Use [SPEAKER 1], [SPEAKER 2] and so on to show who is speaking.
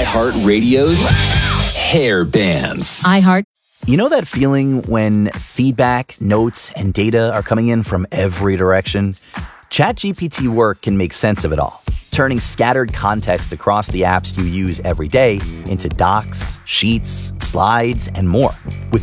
[SPEAKER 1] iHeartRadio's Hair Bands.
[SPEAKER 2] iHeart.
[SPEAKER 3] You know that feeling when feedback, notes, and data are coming in from every direction? ChatGPT Work can make sense of it all, turning scattered context across the apps you use every day into docs, sheets, slides, and more. With